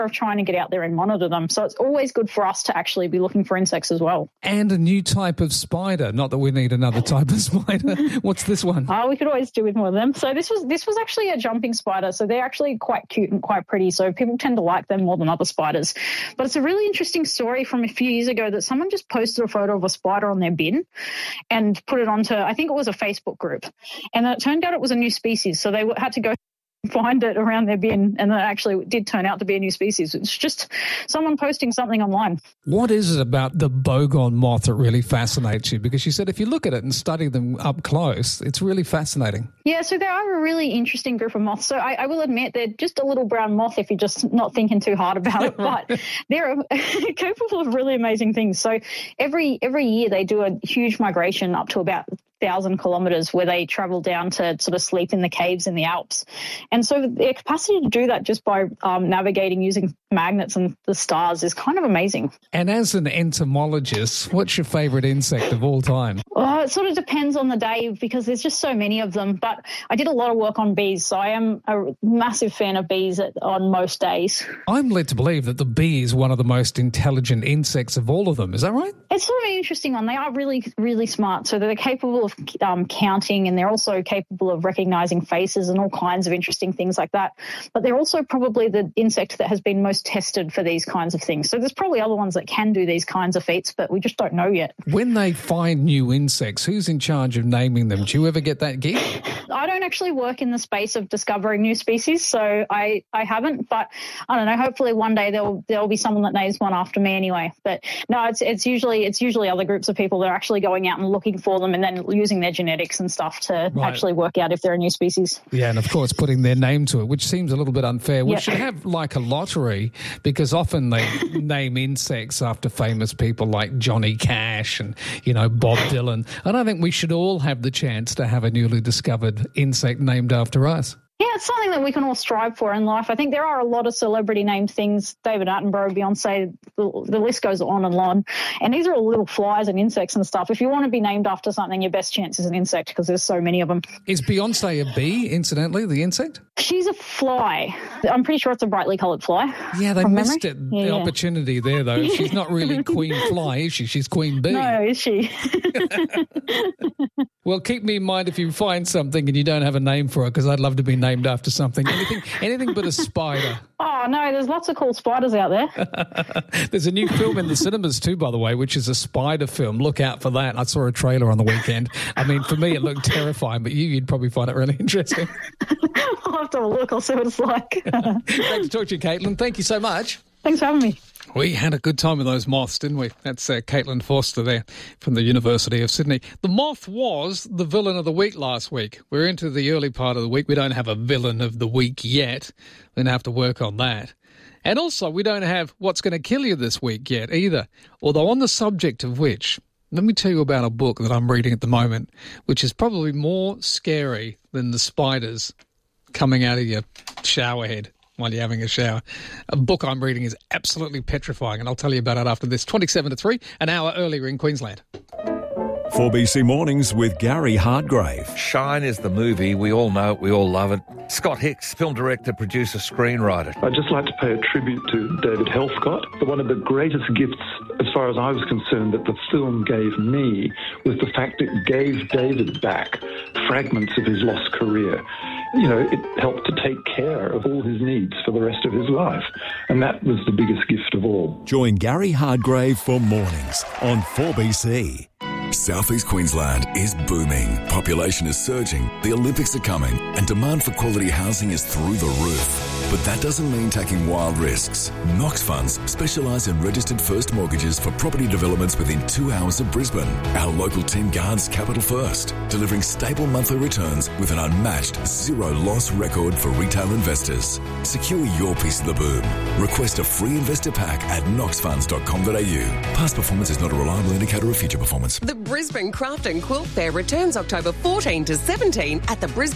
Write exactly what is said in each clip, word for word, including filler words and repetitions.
of trying to get out there and monitor them. So it's always good for us to actually be looking for insects as well. And a new type of spider. Not that we need another type of spider. What's this one? Oh, we could always do with more of them. So this was this was actually a jumping spider. So they're actually quite cute and quite pretty. So people tend to like them more than other spiders. But it's a really interesting story from a few years ago that someone just posted a photo of a spider on their bin and put it onto, I think it was a Facebook group. And then it turned out it was a new species. So they had to go find it around their bin, and it actually did turn out to be a new species. It's just someone posting something online. What is it about the bogon moth that really fascinates you? Because you said if you look at it and study them up close, it's really fascinating. Yeah, so they are a really interesting group of moths. So I, I will admit they're just a little brown moth if you're just not thinking too hard about it, but they're capable of really amazing things. So every every year they do a huge migration up to about thousand kilometres where they travel down to sort of sleep in the caves in the Alps. And so their capacity to do that just by um, navigating using magnets and the stars is kind of amazing. And as an entomologist, what's your favourite insect of all time? Well, it sort of depends on the day because there's just so many of them. But I did a lot of work on bees, so I am a massive fan of bees at, on most days. I'm led to believe that the bee is one of the most intelligent insects of all of them. Is that right? It's sort of an interesting one. They are really, really smart. So they're capable of um, counting, and they're also capable of recognising faces and all kinds of interesting things like that. But they're also probably the insect that has been most tested for these kinds of things. So there's probably other ones that can do these kinds of feats, but we just don't know yet. When they find new insects, who's in charge of naming them? Do you ever get that gig? I don't actually work in the space of discovering new species, so I, I haven't. But I don't know. Hopefully one day there'll there'll be someone that names one after me anyway. But no, it's it's usually it's usually other groups of people that are actually going out and looking for them and then using their genetics and stuff to right. actually work out if they're a new species. Yeah, and of course putting their name to it, which seems a little bit unfair. We yep. should have like a lottery because often they name insects after famous people like Johnny Cash and, you know, Bob Dylan. And I think we should all have the chance to have a newly discovered insect named after us. Yeah, it's something that we can all strive for in life. I think there are a lot of celebrity-named things, David Attenborough, Beyonce, the, the list goes on and on. And these are all little flies and insects and stuff. If you want to be named after something, your best chance is an insect because there's so many of them. Is Beyonce a bee, incidentally, the insect? She's a fly. I'm pretty sure it's a brightly coloured fly. Yeah, they missed it, yeah, the yeah. opportunity there, though. She's not really Queen Fly, is she? She's Queen Bee. No, is she? Well, keep me in mind if you find something and you don't have a name for it, because I'd love to be named after something. Anything anything but a spider. Oh, no, there's lots of cool spiders out there. There's a new film in the cinemas too, by the way, which is a spider film. Look out for that. I saw a trailer on the weekend. I mean, for me, it looked terrifying, but you, you'd probably find it really interesting. I'll have to have a look. I'll see what it's like. Great to talk to you, Caitlin. Thank you so much. Thanks for having me. We had a good time with those moths, didn't we? That's uh, Caitlin Forster there from the University of Sydney. The moth was the villain of the week last week. We're into the early part of the week. We don't have a villain of the week yet. We're going to have to work on that. And also, we don't have what's going to kill you this week yet either. Although on the subject of which, let me tell you about a book that I'm reading at the moment, which is probably more scary than the spiders coming out of your shower head while you're having a shower. A book I'm reading is absolutely petrifying, and I'll tell you about it after this. twenty-seven to three, an hour earlier in Queensland. four B C Mornings with Gary Hardgrave. Shine is the movie. We all know it. We all love it. Scott Hicks, film director, producer, screenwriter. I'd just like to pay a tribute to David Helfgott. One of the greatest gifts, as far as I was concerned, that the film gave me was the fact it gave David back fragments of his lost career. You know, it helped to take care of all his needs for the rest of his life. And that was the biggest gift of all. Join Gary Hardgrave for Mornings on four B C. South East Queensland is booming. Population is surging, the Olympics are coming, and demand for quality housing is through the roof. But that doesn't mean taking wild risks. Knox Funds specialise in registered first mortgages for property developments within two hours of Brisbane. Our local team guards capital first, delivering stable monthly returns with an unmatched zero loss record for retail investors. Secure your piece of the boom. Request a free investor pack at knox funds dot com dot a u. Past performance is not a reliable indicator of future performance. The Brisbane Craft and Quilt Fair returns October fourteenth to seventeenth at the Brisbane Exhibition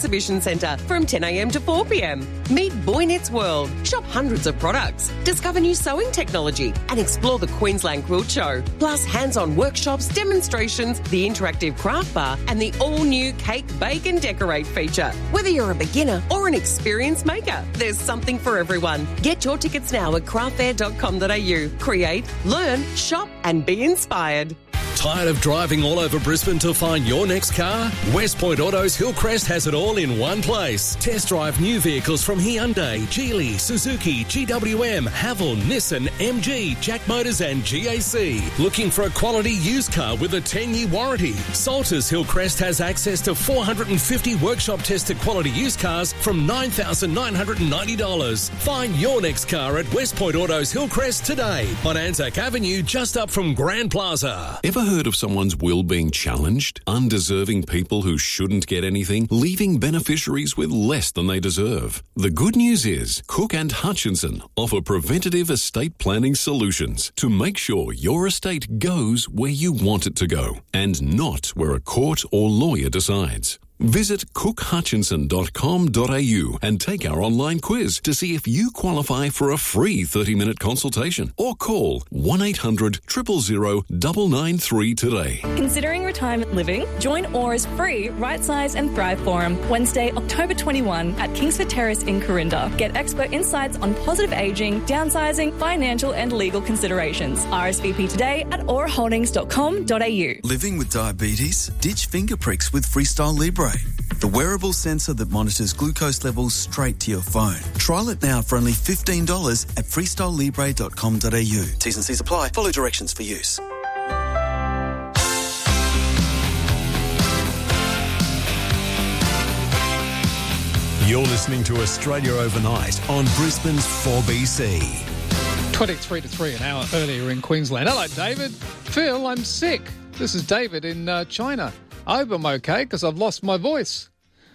Exhibition Centre from ten a m to four p m. Meet Boy Knits World, shop hundreds of products, discover new sewing technology and explore the Queensland Quilt Show. Plus hands-on workshops, demonstrations, the interactive craft bar and the all-new Cake, Bake and Decorate feature. Whether you're a beginner or an experienced maker, there's something for everyone. Get your tickets now at craft fair dot com dot a u. Create, learn, shop and be inspired. Tired of driving all over Brisbane to find your next car? West Point Autos Hillcrest has it all in one place. Test drive new vehicles from Hyundai, Geely, Suzuki, G W M, Haval, Nissan, M G, Jack Motors and G A C. Looking for a quality used car with a ten-year warranty? Salters Hillcrest has access to four hundred fifty workshop-tested quality used cars from nine thousand nine hundred ninety dollars. Find your next car at West Point Autos Hillcrest today on Anzac Avenue, just up from Grand Plaza. Ever heard of someone's will being challenged? Undeserving people who shouldn't get anything, leaving beneficiaries with less than they deserve. The good news is Cook and Hutchinson offer preventative estate planning solutions to make sure your estate goes where you want it to go and not where a court or lawyer decides. Visit cook hutchinson dot com dot a u and take our online quiz to see if you qualify for a free thirty-minute consultation or call one eight hundred, zero zero zero, nine nine three today. Considering retirement living? Join Aura's free Right Size and Thrive Forum Wednesday, October twenty-first at Kingsford Terrace in Corinda. Get expert insights on positive ageing, downsizing, financial and legal considerations. R S V P today at aura holdings dot com dot a u. Living with diabetes? Ditch finger pricks with Freestyle Libre, the wearable sensor that monitors glucose levels straight to your phone. Trial it now for only fifteen dollars at freestyle libre dot com dot a u. T's and C's apply. Follow directions for use. You're listening to Australia Overnight on Brisbane's four B C. twenty-three to three an hour earlier in Queensland. Hello, David. Phil, I'm sick. This is David in uh, China. I hope I'm okay because I've lost my voice.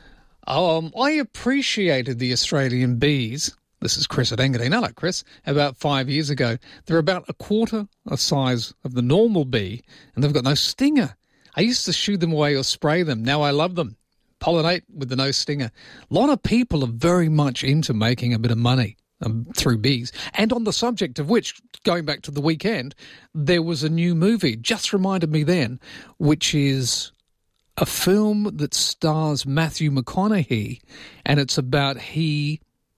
Um, I appreciated the Australian bees. This is Chris at Engadine. Hello, Chris. About five years ago, they're about a quarter the size of the normal bee, and they've got no stinger. I used to shoo them away or spray them. Now I love them. Pollinate with the no stinger. A lot of people are very much into making a bit of money um, through bees. And on the subject of which, going back to the weekend, there was a new movie, just reminded me then, which is a film that stars Matthew McConaughey, and it's about he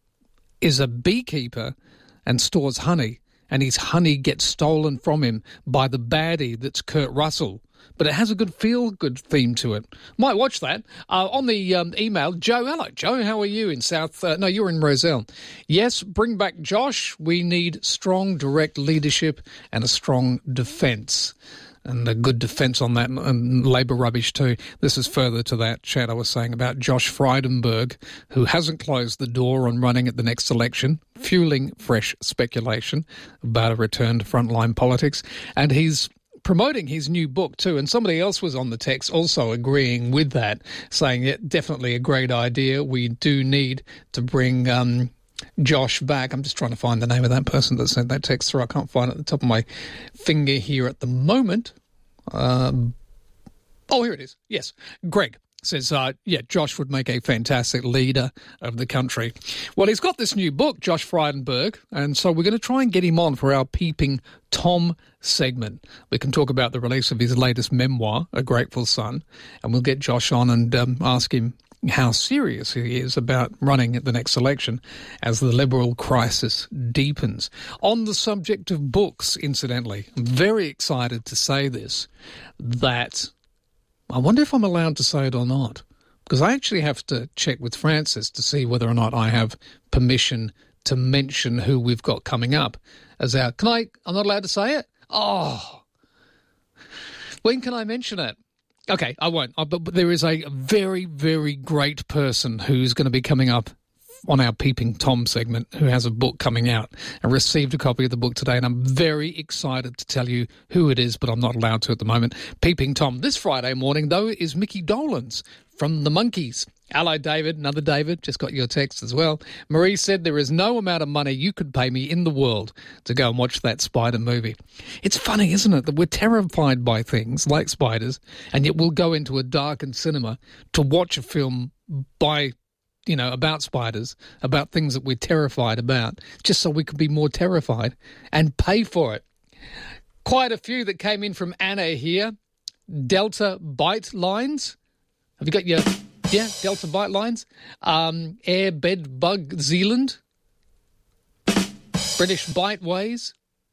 is a beekeeper and stores honey, and his honey gets stolen from him by the baddie that's Kurt Russell. But it has a good feel-good theme to it. Might watch that. Uh, on the um, email, Joe, hello, Joe, how are you in South... Uh, no, you're in Rozelle. Yes, bring back Josh. We need strong, direct leadership and a strong defence. And a good defence on that, and Labor rubbish too. This is further to that chat I was saying about Josh Frydenberg, who hasn't closed the door on running at the next election, fueling fresh speculation about a return to frontline politics. And he's promoting his new book too, and somebody else was on the text also agreeing with that, saying, yeah, definitely a great idea. We do need to bring um, Josh back. I'm just trying to find the name of that person that sent that text through. I can't find it at the top of my finger here at the moment. Um, oh, here it is. Yes, Greg says, uh, yeah, Josh would make a fantastic leader of the country. Well, he's got this new book, Josh Frydenberg, and so we're going to try and get him on for our Peeping Tom segment. We can talk about the release of his latest memoir, A Grateful Son, and we'll get Josh on and um, ask him how serious he is about running at the next election as the Liberal crisis deepens. On the subject of books, incidentally, I'm very excited to say this, that I wonder if I'm allowed to say it or not, because I actually have to check with Francis to see whether or not I have permission to mention who we've got coming up as our... Can I... I'm not allowed to say it? Oh. When can I mention it? Okay, I won't. But, but there is a very, very great person who's going to be coming up on our Peeping Tom segment who has a book coming out. I received a copy of the book today, and I'm very excited to tell you who it is, but I'm not allowed to at the moment. Peeping Tom. This Friday morning, though, is Mickey Dolenz from the Monkees. Hello, David. Another David. Just got your text as well. Marie said, there is no amount of money you could pay me in the world to go and watch that spider movie. It's funny, isn't it, that we're terrified by things like spiders, and yet we'll go into a darkened cinema to watch a film by, you know, about spiders, about things that we're terrified about, just so we could be more terrified and pay for it. Quite a few that came in from Anna here. Delta Bite Lines. Have you got your, yeah, Delta Bite Lines? Um, Air Bed Bug Zealand. British Bite Ways.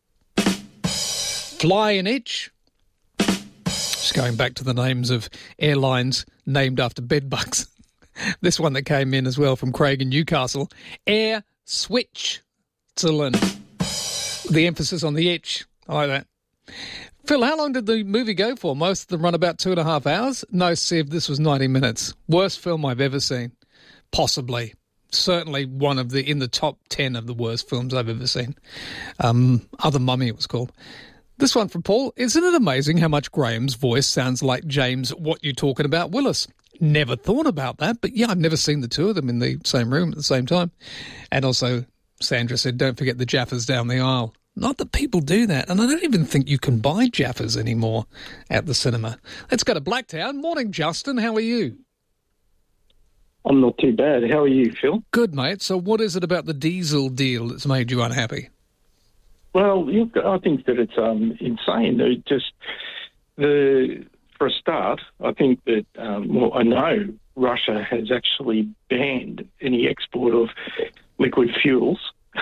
Fly and Itch. Just going back to the names of airlines named after bed bugs. This one that came in as well from Craig in Newcastle. Air Switch. Zealand. The emphasis on the itch. I like that. Phil, how long did the movie go for? Most of them run about two and a half hours. No, Siv, this was ninety minutes. Worst film I've ever seen. Possibly. Certainly one of the, in the top ten of the worst films I've ever seen. Um, Other Mummy, it was called. This one from Paul. Isn't it amazing how much Graham's voice sounds like James What You Talking About Willis? Never thought about that, but yeah, I've never seen the two of them in the same room at the same time. And also, Sandra said, don't forget the Jaffas down the aisle. Not that people do that, and I don't even think you can buy Jaffas anymore at the cinema. Let's go to Blacktown. Morning, Justin. How are you? I'm not too bad. How are you, Phil? Good, mate. So what is it about the diesel deal that's made you unhappy? Well, look, I think that it's um, insane. It just the for a start, I think that um, well, I know Russia has actually banned any export of liquid fuels.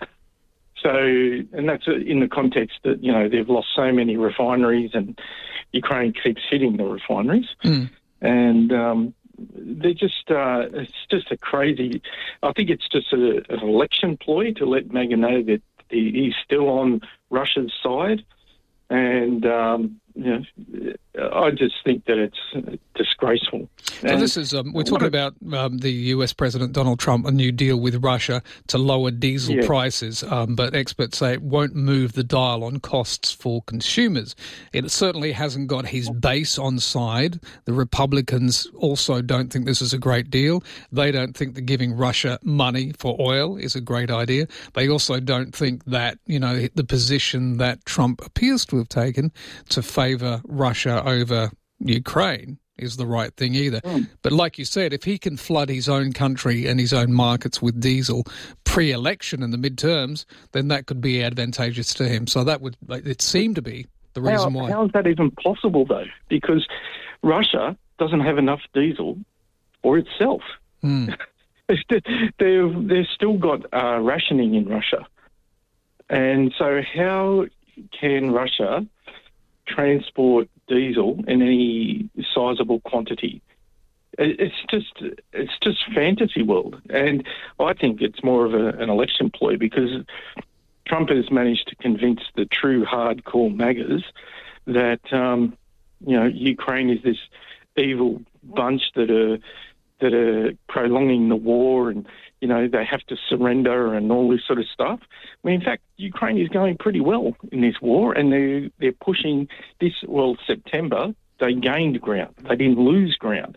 So, and that's in the context that, you know, they've lost so many refineries and Ukraine keeps hitting the refineries. Mm. And um, they're just, uh, it's just a crazy, I think it's just a, an election ploy to let MAGA know that he's still on Russia's side. And, um, you know, I just think that it's disgraceful. So this is, um, we're talking about um, the U S President Donald Trump, a new deal with Russia to lower diesel yeah. prices, um, but experts say it won't move the dial on costs for consumers. It certainly hasn't got his base on side. The Republicans also don't think this is a great deal. They don't think that giving Russia money for oil is a great idea. They also don't think that, you know, the position that Trump appears to have taken to favour Russia over Ukraine is the right thing either. Mm. But like you said, if he can flood his own country and his own markets with diesel pre-election in the midterms, then that could be advantageous to him. So that would, it seemed to be the reason how, why. How is that even possible, though? Because Russia doesn't have enough diesel for itself. Mm. they've, they've still got uh, rationing in Russia. And so how can Russia transport diesel in any sizable quantity? It's just it's just fantasy world, and I think it's more of a, an election ploy because Trump has managed to convince the true hardcore MAGAs that um, you know Ukraine is this evil bunch that are that are prolonging the war and you know they have to surrender and all this sort of stuff. I mean, in fact, Ukraine is going pretty well in this war, and they're, they're pushing this, well, September, they gained ground. They didn't lose ground.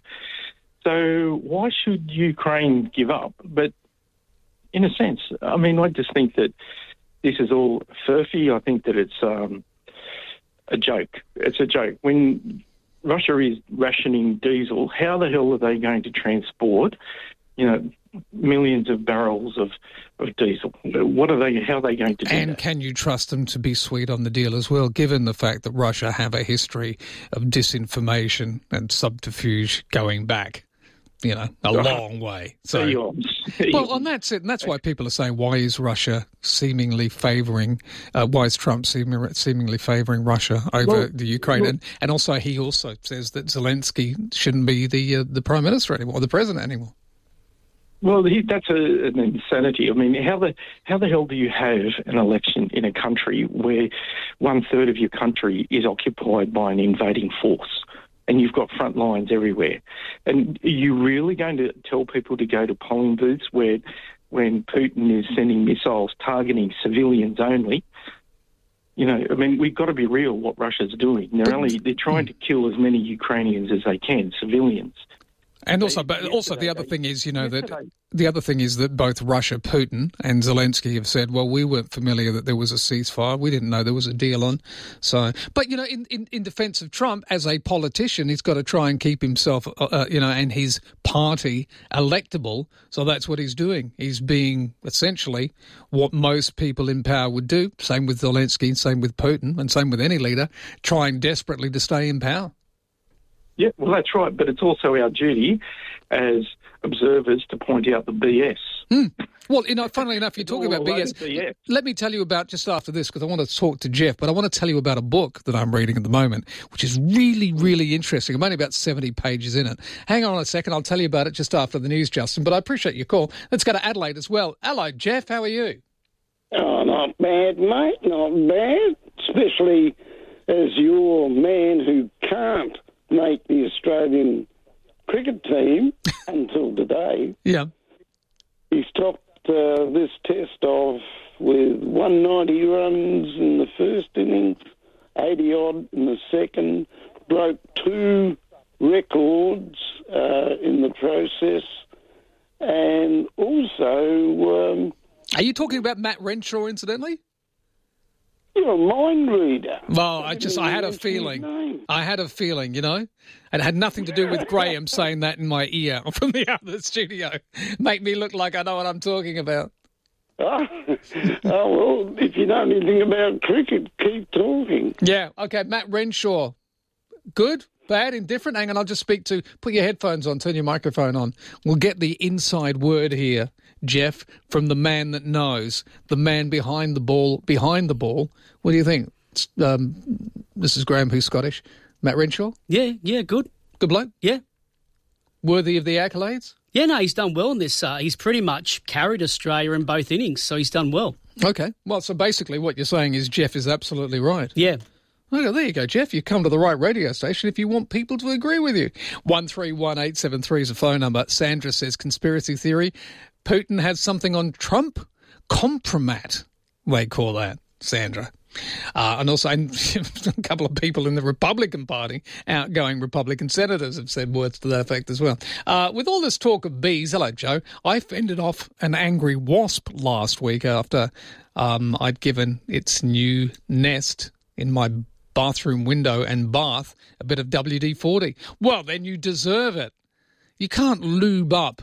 So why should Ukraine give up? But in a sense, I mean, I just think that this is all furphy. I think that it's um, a joke. It's a joke. When Russia is rationing diesel, how the hell are they going to transport, you know, millions of barrels of, of diesel? What are they? How are they going to do and that? Can you trust them to be sweet on the deal as well, given the fact that Russia have a history of disinformation and subterfuge going back, you know, a long way. So, well, and that's it. And that's why people are saying, why is Russia seemingly favouring, uh, why is Trump seeming, seemingly favouring Russia over well, the Ukraine? Well, and, and also he also says that Zelensky shouldn't be the uh, the Prime Minister anymore, or the President anymore. Well, that's a, an insanity. I mean, how the how the hell do you have an election in a country where one third of your country is occupied by an invading force, and you've got front lines everywhere? And are you really going to tell people to go to polling booths where, when Putin is sending missiles targeting civilians only? You know, I mean, we've got to be real. What Russia's doing, they're only they're trying to kill as many Ukrainians as they can, civilians. And also, but also the other thing is, you know, that the other thing is that both Russia, Putin, and Zelensky have said, well, we weren't familiar that there was a ceasefire. We didn't know there was a deal on. So, but, you know, in, in, in defence of Trump, as a politician, he's got to try and keep himself, uh, you know, and his party electable. So that's what he's doing. He's being essentially what most people in power would do. Same with Zelensky, same with Putin, and same with any leader, trying desperately to stay in power. Yeah, well, that's right. But it's also our duty as observers to point out the B S. Mm. Well, you know, funnily enough, you're talking about B S. B S. Let me tell you about, just after this, because I want to talk to Jeff, but I want to tell you about a book that I'm reading at the moment, which is really, really interesting. I'm only about seventy pages in it. Hang on a second. I'll tell you about it just after the news, Justin, but I appreciate your call. Let's go to Adelaide as well. Hello, Jeff. How are you? Oh, not bad, mate. Not bad. Especially as your man who can't make the Australian cricket team until today. Yeah. He's topped uh, this test off with one hundred ninety runs in the first innings, eighty odd in the second, broke two records uh, in the process, and also... Um, Are you talking about Matt Renshaw, incidentally? You're a mind reader. Well, I just, I had a feeling. I had a feeling, you know? And it had nothing to do with Graham saying that in my ear from the other studio. Make me look like I know what I'm talking about. Oh, oh well, if you know anything about cricket, keep talking. Yeah, okay, Matt Renshaw. Good? Bad? Indifferent? Hang on, I'll just speak to... Put your headphones on, turn your microphone on. We'll get the inside word here, Jeff, from the man that knows, the man behind the ball, behind the ball. What do you think? Um, this is Graham, who's Scottish. Matt Renshaw? Yeah, yeah, good. Good bloke? Yeah. Worthy of the accolades? Yeah, no, he's done well in this. Uh, he's pretty much carried Australia in both innings, so he's done well. Okay. Well, so basically what you're saying is Jeff is absolutely right. Yeah. Oh, there you go, Jeff. You come to the right radio station if you want people to agree with you. one three one eight seven three is a phone number. Sandra says, conspiracy theory, Putin has something on Trump? Compromat, they call that, Sandra. Uh, and also a couple of people in the Republican Party, outgoing Republican senators, have said words to that effect as well. Uh, with all this talk of bees, hello, Joe, I fended off an angry wasp last week after um, I'd given its new nest in my bathroom window and bath a bit of W D forty. Well, then you deserve it. You can't lube up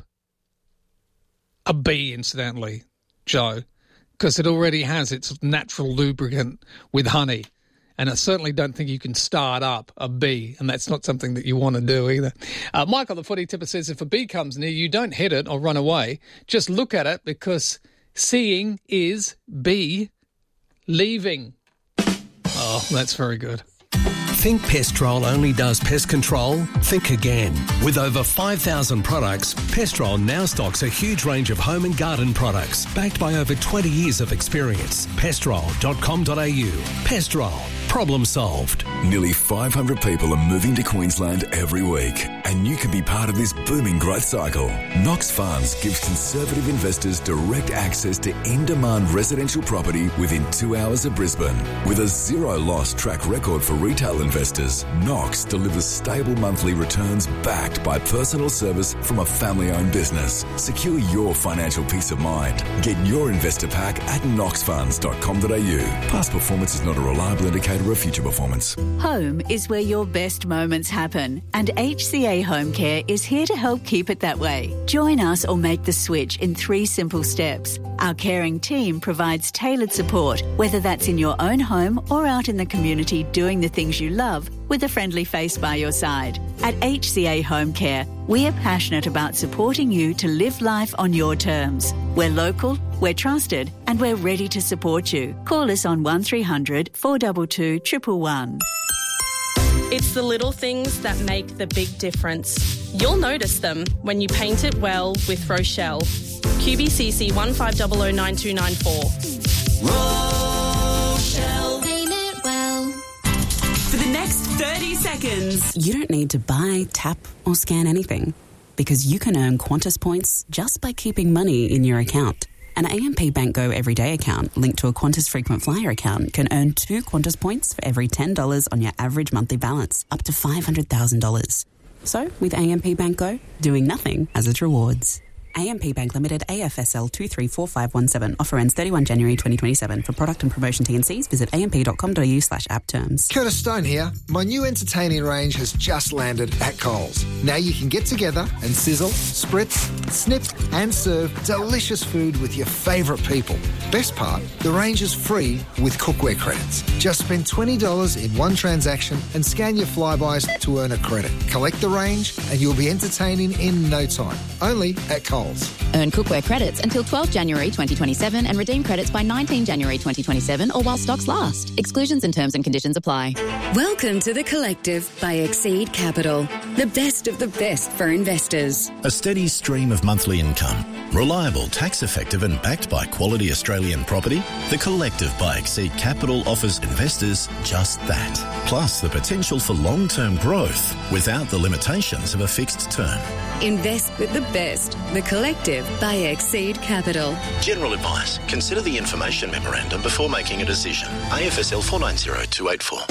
a bee, incidentally, Joe, because it already has its natural lubricant with honey. And I certainly don't think you can start up a bee, and that's not something that you want to do either. Uh, Michael, the footy tipper, says if a bee comes near you, don't hit it or run away. Just look at it, because seeing is bee leaving. Oh, that's very good. Think Pestrol only does pest control? Think again. With over five thousand products, Pestrol now stocks a huge range of home and garden products, backed by over twenty years of experience. pestrol dot com dot a u. Pestrol. Problem solved. Nearly five hundred people are moving to Queensland every week, and you can be part of this booming growth cycle. Knox Funds gives conservative investors direct access to in-demand residential property within two hours of Brisbane. With a zero-loss track record for retail investors, Knox delivers stable monthly returns backed by personal service from a family-owned business. Secure your financial peace of mind. Get your investor pack at knox funds dot com dot a u. Past performance is not a reliable indicator of future performance. Home is where your best moments happen, and H C A Home Care is here to help keep it that way. Join us or make the switch in three simple steps. Our caring team provides tailored support, whether that's in your own home or out in the community doing the things you love with a friendly face by your side. At H C A Home Care, we are passionate about supporting you to live life on your terms. We're local, we're trusted, and we're ready to support you. Call us on one three hundred, four two two, one one one. It's the little things that make the big difference. You'll notice them when you paint it well with Rochelle. Q B C C one five zero zero nine two nine four. Rochelle. Paint it well. For the next thirty seconds. You don't need to buy, tap, or scan anything, because you can earn Qantas points just by keeping money in your account. An A M P Bank Go Everyday account linked to a Qantas Frequent Flyer account can earn two Qantas points for every ten dollars on your average monthly balance, up to five hundred thousand dollars. So, with A M P Bank Go, doing nothing has its rewards. A M P Bank Limited, A F S L two three four five one seven. Offer ends thirty-first January twenty twenty-seven. For product and promotion T and Cs, visit amp.com.au slash app terms. Curtis Stone here. My new entertaining range has just landed at Coles. Now you can get together and sizzle, spritz, snip and serve delicious food with your favourite people. Best part, the range is free with cookware credits. Just spend twenty dollars in one transaction and scan your Flybys to earn a credit. Collect the range and you'll be entertaining in no time. Only at Coles. Earn cookware credits until twelfth January twenty twenty-seven and redeem credits by nineteenth January twenty twenty-seven or while stocks last. Exclusions and terms and conditions apply. Welcome to The Collective by Exceed Capital. The best of the best for investors. A steady stream of monthly income. Reliable, tax-effective and backed by quality Australian property, The Collective by Exceed Capital offers investors just that. Plus the potential for long-term growth without the limitations of a fixed term. Invest with the best. The Collective by Exceed Capital. General advice. Consider the information memorandum before making a decision. A F S L four nine zero two eight four.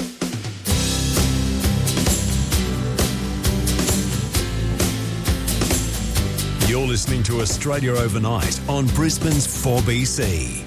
You're listening to Australia Overnight on Brisbane's four B C.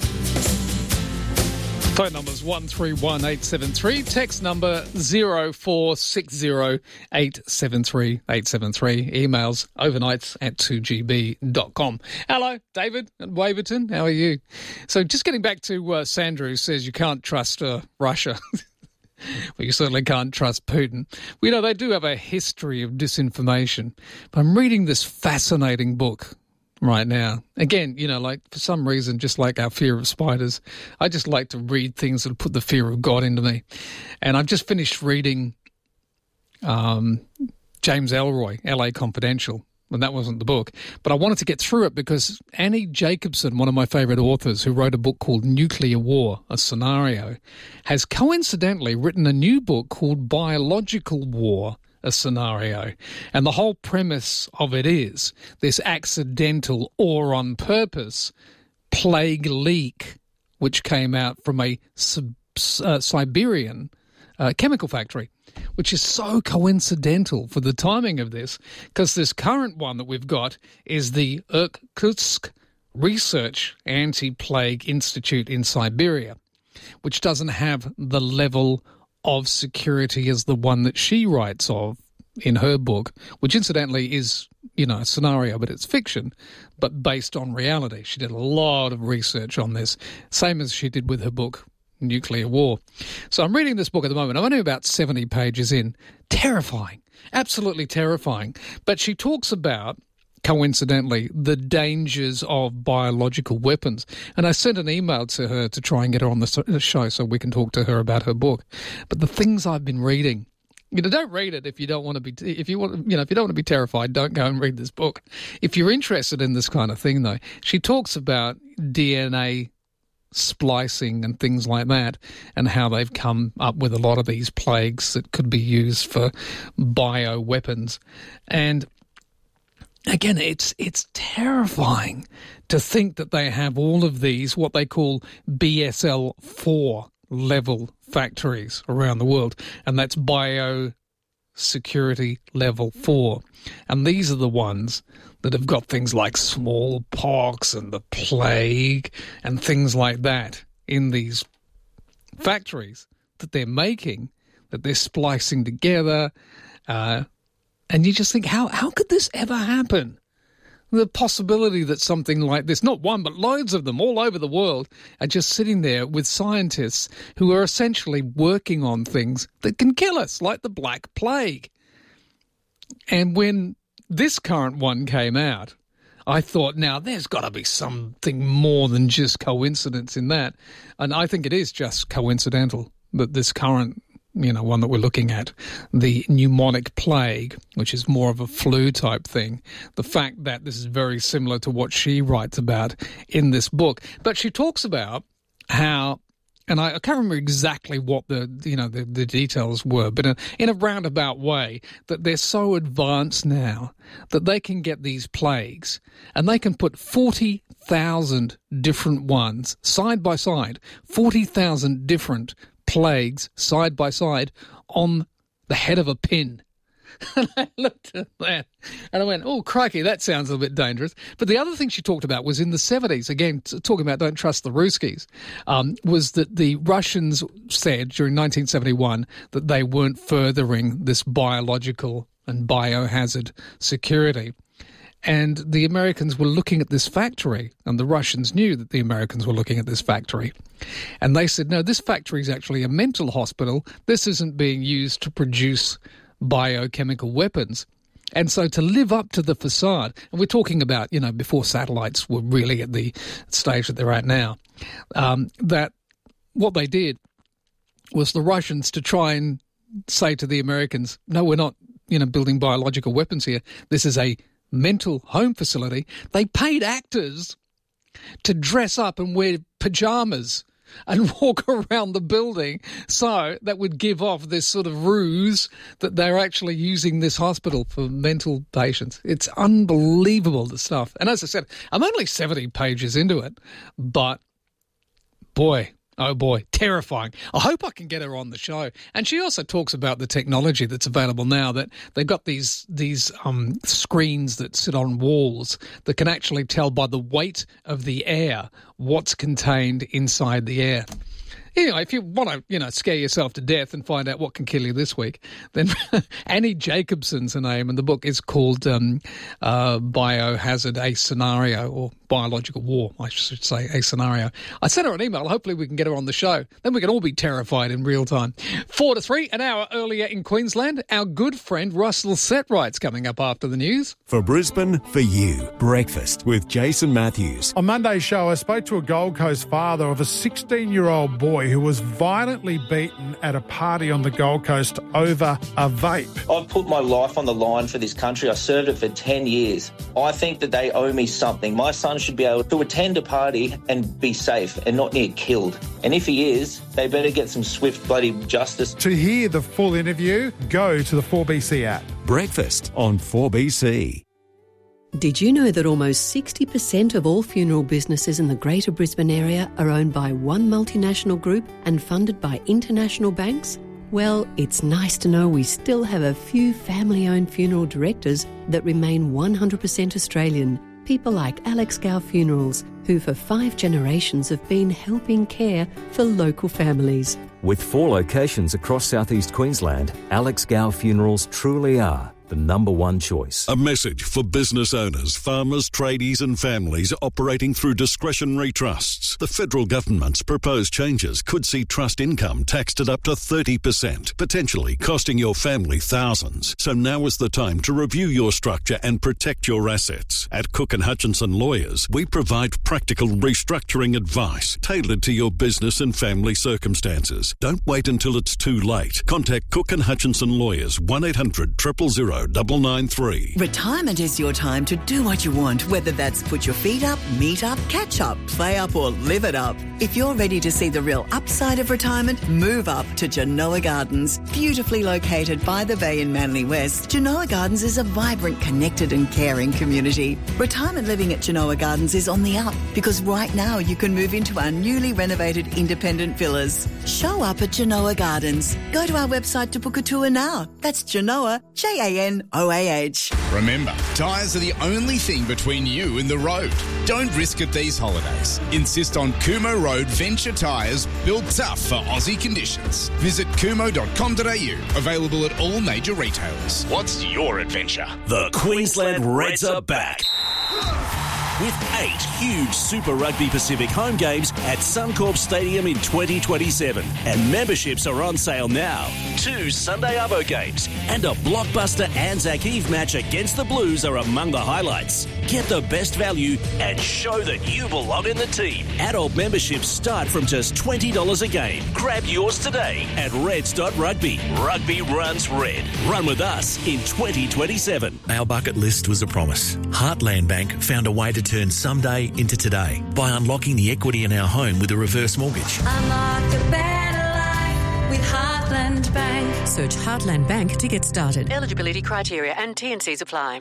Phone number's one three one eight seven three. Text number zero four six zero eight seven three eight seven three. Emails overnights at two g b dot com. Hello, David at Waverton. How are you? So just getting back to uh, Sandra, who says you can't trust uh, Russia. Well, you certainly can't trust Putin. Well, you know, they do have a history of disinformation. But I'm reading this fascinating book right now. Again, you know, like for some reason, just like our fear of spiders, I just like to read things that put the fear of God into me. And I've just finished reading um, James Ellroy, L A Confidential. And that wasn't the book. But I wanted to get through it because Annie Jacobson, one of my favourite authors, who wrote a book called Nuclear War, A Scenario, has coincidentally written a new book called Biological War, A Scenario. And the whole premise of it is this accidental or on purpose plague leak, which came out from a sub, uh, Siberian uh, chemical factory, which is so coincidental for the timing of this, because this current one that we've got is the Irkutsk Research Anti-Plague Institute in Siberia, which doesn't have the level of security as the one that she writes of in her book, which incidentally is, you know, a scenario, but it's fiction, but based on reality. She did a lot of research on this, same as she did with her book Nuclear War. So I'm reading this book at the moment. I'm only about seventy pages in. Terrifying. Absolutely terrifying. But she talks about, coincidentally, the dangers of biological weapons. And I sent an email to her to try and get her on the show so we can talk to her about her book. But the things I've been reading, you know, don't read it if you don't want to be, if you want, you know, if you don't want to be terrified, don't go and read this book. If you're interested in this kind of thing, though, she talks about D N A splicing and things like that, and how they've come up with a lot of these plagues that could be used for bioweapons. And again, it's it's terrifying to think that they have all of these, what they call B S L four level factories around the world, and that's biosecurity level four. And these are the ones that have got things like smallpox and the plague and things like that in these factories that they're making, that they're splicing together. Uh, and you just think, how how could this ever happen? The possibility that something like this, not one, but loads of them all over the world, are just sitting there with scientists who are essentially working on things that can kill us, like the Black Plague. And when this current one came out, I thought, now there's got to be something more than just coincidence in that. And I think it is just coincidental that this current, you know, one that we're looking at, the pneumonic plague, which is more of a flu type thing, the fact that this is very similar to what she writes about in this book. But she talks about how, and I, I can't remember exactly what the, you know, the, the details were, but in, in a roundabout way, that they're so advanced now that they can get these plagues and they can put forty thousand different ones side by side, forty thousand different plagues side by side on the head of a pin. And I looked at that and I went, oh, crikey, that sounds a bit dangerous. But the other thing she talked about was in the seventies, again, t- talking about don't trust the Ruskies, um, was that the Russians said during nineteen seventy-one that they weren't furthering this biological and biohazard security. And the Americans were looking at this factory, and the Russians knew that the Americans were looking at this factory. And they said, no, this factory is actually a mental hospital. This isn't being used to produce biochemical weapons. And so to live up to the facade, and we're talking about, you know, before satellites were really at the stage that they're at now, um, that what they did was the Russians to try and say to the Americans, no, we're not, you know, building biological weapons here. This is a mental home facility. They paid actors to dress up and wear pajamas and walk around the building, so that would give off this sort of ruse that they're actually using this hospital for mental patients. It's unbelievable, the stuff. And as I said, I'm only seventy pages into it, but boy, oh boy, terrifying. I hope I can get her on the show. And she also talks about the technology that's available now, that they've got these these um, screens that sit on walls that can actually tell by the weight of the air what's contained inside the air. Anyway, if you want to, you know, scare yourself to death and find out what can kill you this week, then Annie Jacobson's her name, and the book is called um, uh, Biohazard, A Scenario, or Biological War, I should say, A Scenario. I sent her an email. Hopefully we can get her on the show. Then we can all be terrified in real time. Four to three, an hour earlier in Queensland, our good friend Russell Setright's coming up after the news. For Brisbane, for you, breakfast with Jason Matthews. On Monday's show, I spoke to a Gold Coast father of a sixteen-year-old boy who was violently beaten at a party on the Gold Coast over a vape. I've put my life on the line for this country. I served it for ten years. I think that they owe me something. My son should be able to attend a party and be safe and not near killed. And if he is, they better get some swift bloody justice. To hear the full interview, go to the four B C app. Breakfast on four B C. Did you know that almost sixty percent of all funeral businesses in the Greater Brisbane area are owned by one multinational group and funded by international banks? Well, it's nice to know we still have a few family-owned funeral directors that remain one hundred percent Australian. People like Alex Gow Funerals, who for five generations have been helping care for local families. With four locations across southeast Queensland, Alex Gow Funerals truly are the number one choice. A message for business owners, farmers, tradies and families operating through discretionary trusts. The federal government's proposed changes could see trust income taxed at up to thirty percent, potentially costing your family thousands. So now is the time to review your structure and protect your assets. At Cook and Hutchinson Lawyers, we provide practical restructuring advice tailored to your business and family circumstances. Don't wait until it's too late. Contact Cook and Hutchinson Lawyers, one eight hundred, zero zero zero, nine nine three. Retirement is your time to do what you want, whether that's put your feet up, meet up, catch up, play up or live it up. If you're ready to see the real upside of retirement, move up to Genoa Gardens. Beautifully located by the bay in Manly West, Genoa Gardens is a vibrant, connected and caring community. Retirement living at Genoa Gardens is on the up because right now you can move into our newly renovated independent villas. Show up at Genoa Gardens. Go to our website to book a tour now. That's Genoa, J A N O A H. Remember, tyres are the only thing between you and the road. Don't risk it these holidays. Insist on Kumo Road Venture Tyres, built tough for Aussie conditions. Visit kumo dot com dot a u. Available at all major retailers. What's your adventure? The Queensland Reds are back. With eight huge Super Rugby Pacific home games at Suncorp Stadium in twenty twenty-seven. And memberships are on sale now. Two Sunday Arvo games and a blockbuster Anzac Eve match against the Blues are among the highlights. Get the best value and show that you belong in the team. Adult memberships start from just twenty dollars a game. Grab yours today at reds dot rugby. Rugby runs red. Run with us in twenty twenty-seven. Our bucket list was a promise. Heartland Bank found a way to turn someday into today by unlocking the equity in our home with a reverse mortgage. Unlock a better life with Heartland Bank. Search Heartland Bank to get started. Eligibility criteria and T and Cs apply.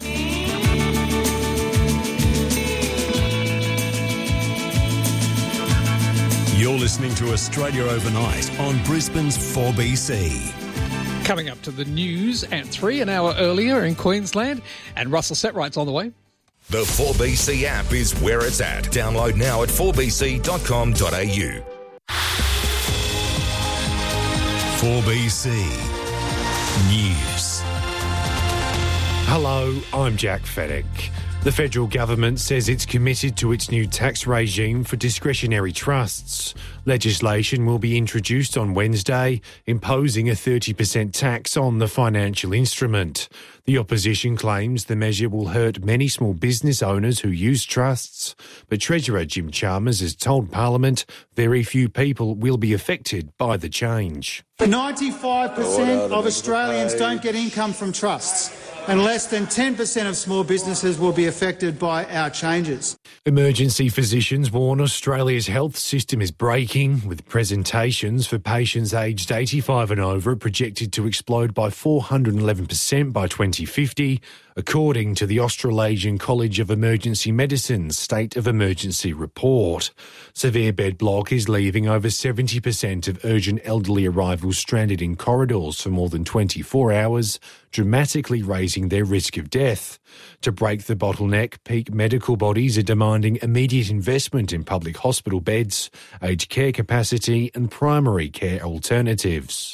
You're listening to Australia Overnight on Brisbane's four B C. Coming up to the news at three, an hour earlier in Queensland. And Russell Setright's on the way. The four B C app is where it's at. Download now at four b c dot com dot a u. four B C News. Hello, I'm Jack Fedek. The federal government says it's committed to its new tax regime for discretionary trusts. Legislation will be introduced on Wednesday, imposing a thirty percent tax on the financial instrument. The opposition claims the measure will hurt many small business owners who use trusts, but Treasurer Jim Chalmers has told Parliament very few people will be affected by the change. ninety-five percent of Australians don't get income from trusts, and less than ten percent of small businesses will be affected by our changes. Emergency physicians warn Australia's health system is breaking, with presentations for patients aged eighty-five and over projected to explode by four hundred eleven percent by twenty fifty, according to the Australasian College of Emergency Medicine's State of Emergency report. Severe bed block is leaving over seventy percent of urgent elderly arrivals stranded in corridors for more than twenty-four hours, dramatically raising their risk of death. To break the bottleneck, peak medical bodies are demanding immediate investment in public hospital beds, aged care capacity and primary care alternatives.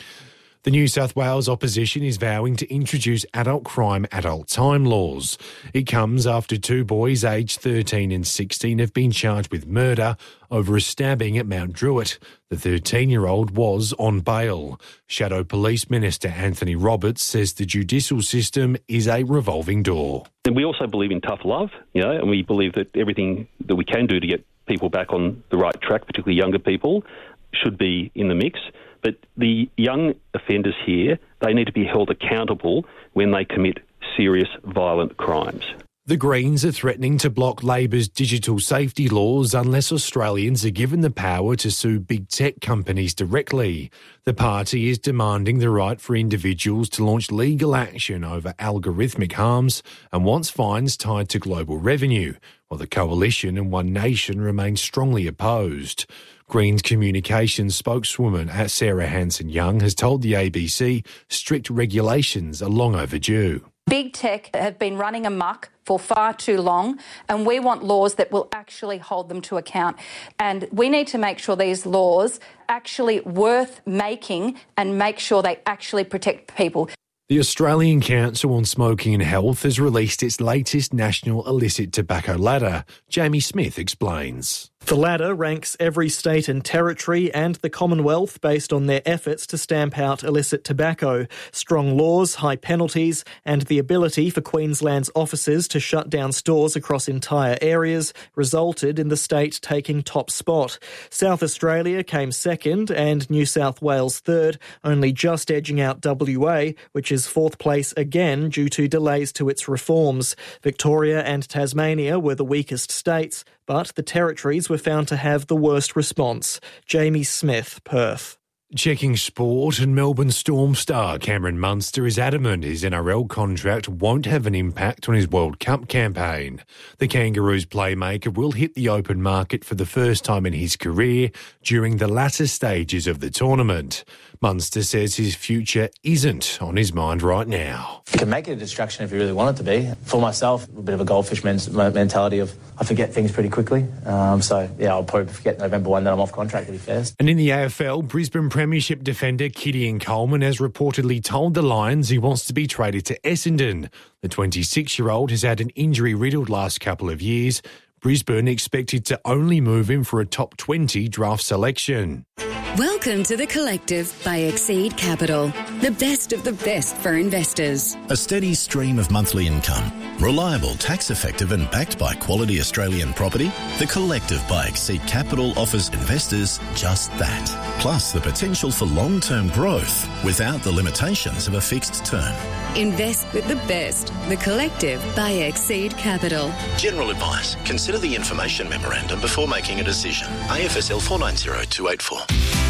The New South Wales opposition is vowing to introduce adult crime, adult time laws. It comes after two boys aged thirteen and sixteen have been charged with murder over a stabbing at Mount Druitt. The thirteen-year-old was on bail. Shadow Police Minister Anthony Roberts says the judicial system is a revolving door. And we also believe in tough love, you know, and we believe that everything that we can do to get people back on the right track, particularly younger people, should be in the mix. But the young offenders here, they need to be held accountable when they commit serious violent crimes. The Greens are threatening to block Labor's digital safety laws unless Australians are given the power to sue big tech companies directly. The party is demanding the right for individuals to launch legal action over algorithmic harms and wants fines tied to global revenue, while the Coalition and One Nation remain strongly opposed. Greens communications spokeswoman Sarah Hanson-Young has told the A B C strict regulations are long overdue. Big tech have been running amok for far too long, and we want laws that will actually hold them to account. And we need to make sure these laws actually worth making and make sure they actually protect people. The Australian Council on Smoking and Health has released its latest national illicit tobacco ladder. Jamie Smith explains. The ladder ranks every state and territory and the Commonwealth based on their efforts to stamp out illicit tobacco. Strong laws, high penalties and the ability for Queensland's officers to shut down stores across entire areas resulted in the state taking top spot. South Australia came second and New South Wales third, only just edging out W A, which is fourth place again due to delays to its reforms. Victoria and Tasmania were the weakest states, but the territories were found to have the worst response. Jamie Smith, Perth. Checking sport, and Melbourne Storm star Cameron Munster is adamant his N R L contract won't have an impact on his World Cup campaign. The Kangaroos playmaker will hit the open market for the first time in his career during the latter stages of the tournament. Munster says his future isn't on his mind right now. You can make it a distraction if you really want it to be. For myself, a bit of a goldfish mentality of I forget things pretty quickly. Um, so, yeah, I'll probably forget November first that I'm off contract to be fair. And in the A F L, Brisbane Premiership defender Gideon Coleman has reportedly told the Lions he wants to be traded to Essendon. The twenty-six-year-old has had an injury-riddled last couple of years. Brisbane expected to only move him for a top twenty draft selection. Welcome to The Collective by Exceed Capital, the best of the best for investors. A steady stream of monthly income, reliable, tax-effective and backed by quality Australian property, The Collective by Exceed Capital offers investors just that. Plus the potential for long-term growth without the limitations of a fixed term. Invest with the best. The Collective by Exceed Capital. General advice. Consider the information memorandum before making a decision. A F S L four nine zero two eight four.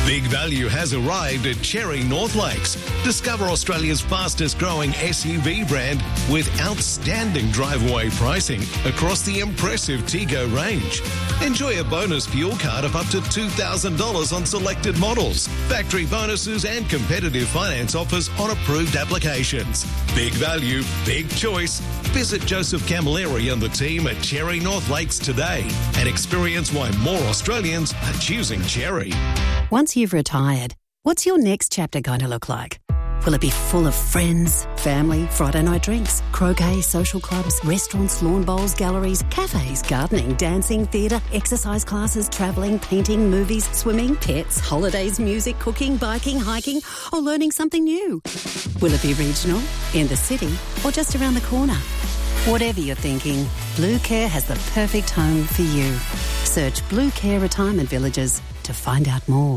Big value has arrived at Cherry North Lakes. Discover Australia's fastest growing S U V brand with outstanding drive-away pricing across the impressive Tego range. Enjoy a bonus fuel card of up to two thousand dollars on selected models, factory bonuses and competitive finance offers on approved applications. Big value, big choice. Visit Joseph Camilleri and the team at Cherry North Lakes today and experience why more Australians are choosing Cherry. Once you've retired, what's your next chapter going to look like? Will it be full of friends, family, Friday night drinks, croquet, social clubs, restaurants, lawn bowls, galleries, cafes, gardening, dancing, theatre, exercise classes, travelling, painting, movies, swimming, pets, holidays, music, cooking, biking, hiking, or learning something new? Will it be regional, in the city, or just around the corner? Whatever you're thinking, Blue Care has the perfect home for you. Search Blue Care Retirement Villages to find out more.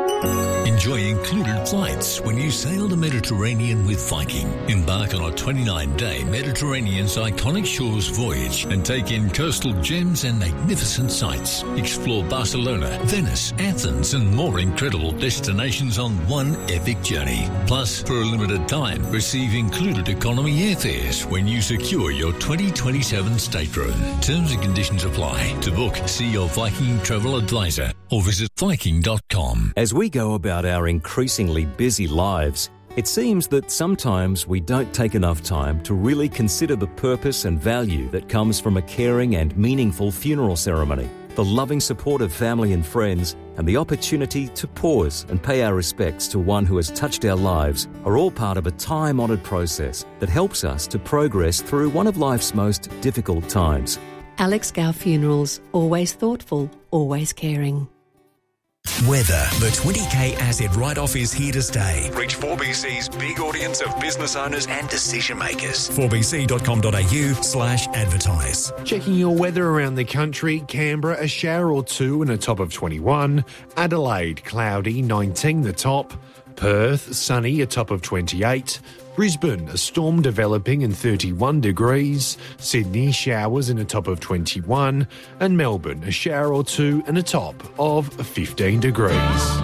Enjoy included flights when you sail the Mediterranean with Viking. Embark on a twenty-nine day Mediterranean's iconic shores voyage and take in coastal gems and magnificent sights. Explore Barcelona, Venice, Athens and more incredible destinations on one epic journey. Plus, for a limited time, receive included economy airfares when you secure your twenty twenty-seven stateroom. Terms and conditions apply. To book, see your Viking travel advisor or visit Viking dot com. As we go about our increasingly busy lives, it seems that sometimes we don't take enough time to really consider the purpose and value that comes from a caring and meaningful funeral ceremony. The loving support of family and friends and the opportunity to pause and pay our respects to one who has touched our lives are all part of a time-honoured process that helps us to progress through one of life's most difficult times. Alex Gow Funerals, always thoughtful, always caring. Weather. The twenty K asset write-off is here to stay. Reach four B C's big audience of business owners and decision makers. four b c dot com dot a u slash advertise. Checking your weather around the country, Canberra, a shower or two and a top of twenty-one. Adelaide, cloudy, nineteen the top. Perth, sunny, a top of twenty-eight. Brisbane, a storm developing and thirty-one degrees. Sydney, showers and a top of twenty-one. And Melbourne, a shower or two and a top of fifteen degrees.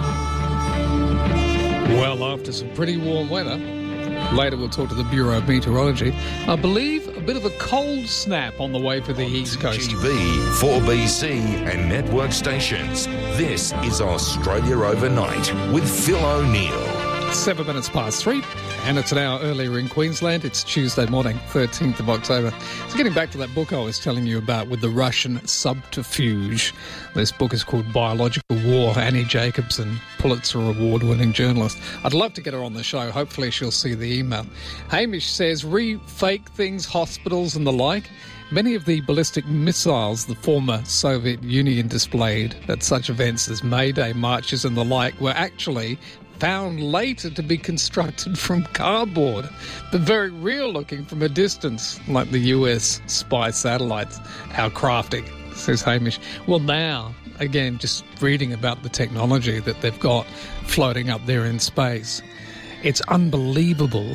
Well, after some pretty warm weather, later we'll talk to the Bureau of Meteorology. I believe a bit of a cold snap on the way for the East Coast. T V, four B C and network stations. This is Australia Overnight with Phil O'Neill. Seven minutes past three, and it's an hour earlier in Queensland. It's Tuesday morning, thirteenth of October. So getting back to that book I was telling you about with the Russian subterfuge. This book is called Biological War. Annie Jacobson, Pulitzer Award-winning journalist. I'd love to get her on the show. Hopefully she'll see the email. Hamish says, re-fake things, hospitals and the like. Many of the ballistic missiles the former Soviet Union displayed at such events as May Day marches and the like were actually found later to be constructed from cardboard, but very real looking from a distance, like the U S spy satellites. How crafty, says Hamish. Well, now, again, just reading about the technology that they've got floating up there in space, it's unbelievable,